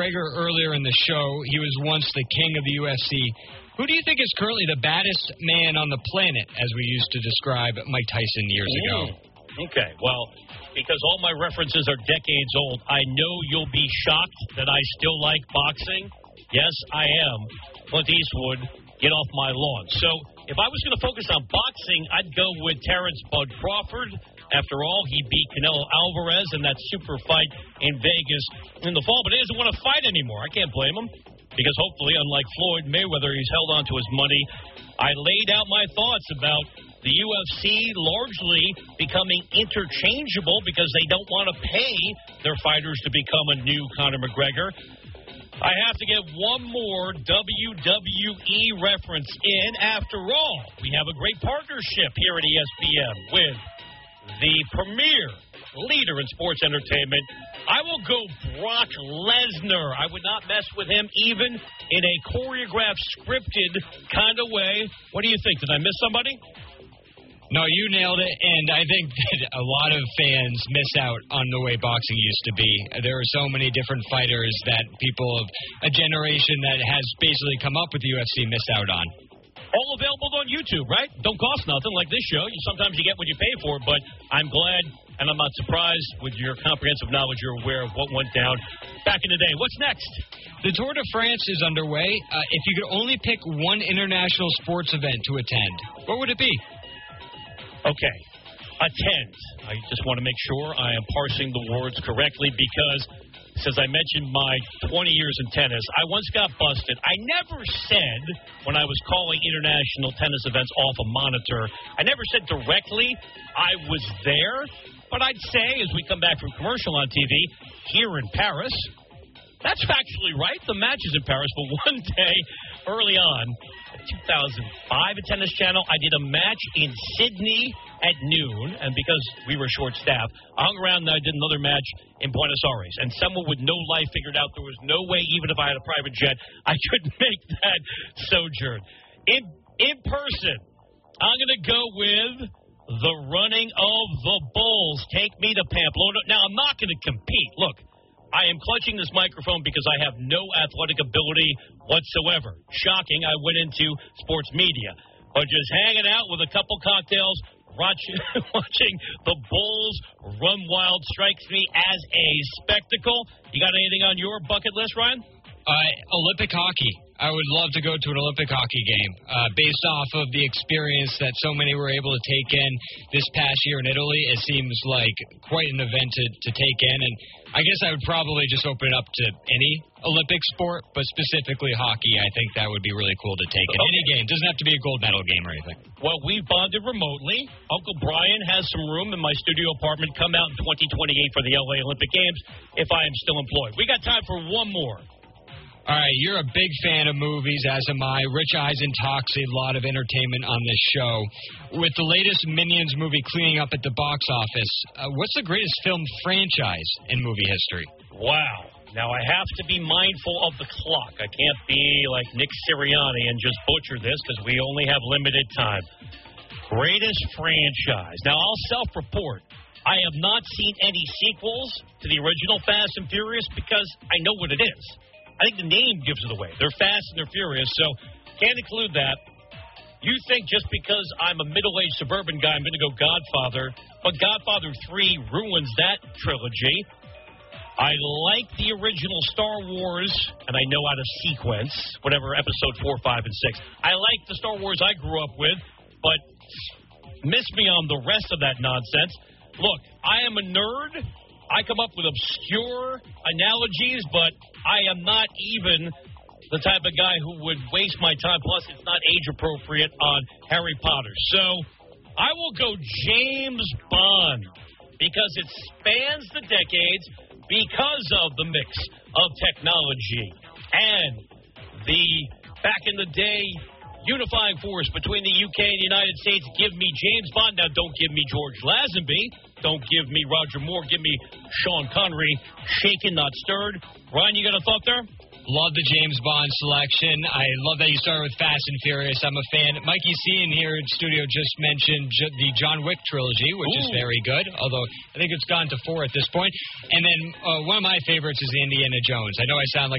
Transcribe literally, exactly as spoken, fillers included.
McGregor earlier in the show. He was once the king of the U F C. Who do you think is currently the baddest man on the planet, as we used to describe Mike Tyson years mm. ago? Okay, well, because all my references are decades old, I know you'll be shocked that I still like boxing. Yes, I am. Clint Eastwood, get off my lawn. So if I was going to focus on boxing, I'd go with Terrence Bud Crawford. After all, he beat Canelo Alvarez in that super fight in Vegas in the fall, but he doesn't want to fight anymore. I can't blame him, because hopefully, unlike Floyd Mayweather, he's held on to his money. I laid out my thoughts about the U F C largely becoming interchangeable because they don't want to pay their fighters to become a new Conor McGregor. I have to get one more W W E reference in. After all, we have a great partnership here at E S P N with the premier leader in sports entertainment. I will go Brock Lesnar. I would not mess with him even in a choreographed, scripted kind of way. What do you think? Did I miss somebody? No, you nailed it, and I think that a lot of fans miss out on the way boxing used to be. There are so many different fighters that people of a generation that has basically come up with the U F C miss out on. All available on YouTube, right? Don't cost nothing like this show. You, sometimes you get what you pay for, but I'm glad, and I'm not surprised with your comprehensive knowledge. You're aware of what went down back in the day. What's next? The Tour de France is underway. Uh, if you could only pick one international sports event to attend, what would it be? Okay, attend. I just want to make sure I am parsing the words correctly because, since I mentioned my twenty years in tennis, I once got busted. I never said, when I was calling international tennis events off a monitor, I never said directly I was there, but I'd say, as we come back from commercial on T V, here in Paris, that's factually right. The match is in Paris, but one day early on, two thousand five at Tennis Channel, I did a match in Sydney at noon, and because we were short-staffed, I hung around and I did another match in Buenos Aires, and someone with no life figured out there was no way, even if I had a private jet, I could make that sojourn. In, in person, I'm going to go with the running of the bulls. Take me to Pamplona. Now, I'm not going to compete. Look, I am clutching this microphone because I have no athletic ability whatsoever. Shocking, I went into sports media. But just hanging out with a couple cocktails, watching, watching the Bulls run wild strikes me as a spectacle. You got anything on your bucket list, Ryan? Uh, Olympic hockey. I would love to go to an Olympic hockey game uh, based off of the experience that so many were able to take in this past year in Italy. It seems like quite an event to, to take in, and I guess I would probably just open it up to any Olympic sport, but specifically hockey. I think that would be really cool to take in. Okay. Any game. It doesn't have to be a gold medal game or anything. Well, we bonded remotely. Uncle Brian has some room in my studio apartment. Come out in twenty twenty-eight for the L A Olympic Games if I am still employed. We got time for one more. All right, you're a big fan of movies, as am I. Rich Eisen talks a lot of entertainment on this show. With the latest Minions movie cleaning up at the box office, uh, what's the greatest film franchise in movie history? Wow. Now, I have to be mindful of the clock. I can't be like Nick Sirianni and just butcher this because we only have limited time. Greatest franchise. Now, I'll self-report. I have not seen any sequels to the original Fast and Furious because I know what it is. I think the name gives it away. They're fast and they're furious, so can't include that. You think just because I'm a middle-aged suburban guy, I'm going to go Godfather, but Godfather three ruins that trilogy. I like the original Star Wars, and I know out of sequence, whatever, episode four, five, and six. I like the Star Wars I grew up with, but miss me on the rest of that nonsense. Look, I am a nerd. I come up with obscure analogies, but I am not even the type of guy who would waste my time. Plus, it's not age-appropriate on Harry Potter. So I will go James Bond because it spans the decades because of the mix of technology and the back-in-the-day unifying force between the U K and the United States. Give me James Bond. Now, don't give me George Lazenby. Don't give me Roger Moore. Give me Sean Connery. Shaken, not stirred. Ryan, you got a thought there? Love the James Bond selection. I love that you started with Fast and Furious. I'm a fan. Mikey C in here in studio just mentioned J- the John Wick trilogy, which Ooh. is very good, although I think it's gone to four at this point. And then uh, one of my favorites is the Indiana Jones. I know I sound like